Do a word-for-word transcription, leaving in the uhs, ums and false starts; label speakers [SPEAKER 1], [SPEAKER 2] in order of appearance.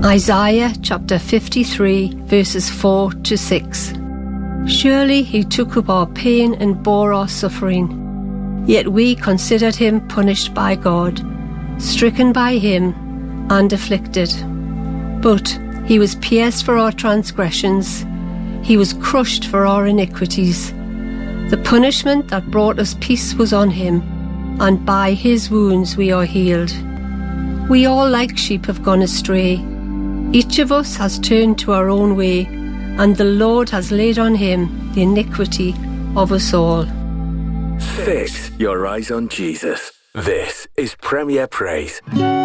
[SPEAKER 1] Isaiah chapter fifty-three, verses four to six. Surely he took up our pain and bore our suffering, yet we considered him punished by God, stricken by him and afflicted. But he was pierced for our transgressions, he was crushed for our iniquities. The punishment that brought us peace was on him, and by his wounds we are healed. We all like sheep have gone astray. Each of us has turned to our own way, and the Lord has laid on him the iniquity of us all.
[SPEAKER 2] Fix your eyes on Jesus. This is Premier Praise.